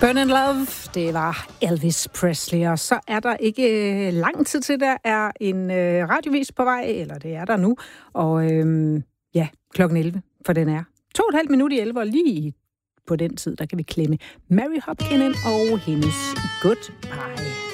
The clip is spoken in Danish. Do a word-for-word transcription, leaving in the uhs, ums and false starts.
Burn in Love, det var Elvis Presley, og så er der ikke lang tid til, der er en øh, radiovis på vej, eller det er der nu, og øh, ja, klokken elleve, for den er to og et halvt minut i elleve, og lige på den tid, der kan vi klemme Mary Hopkins og hendes Goodbye.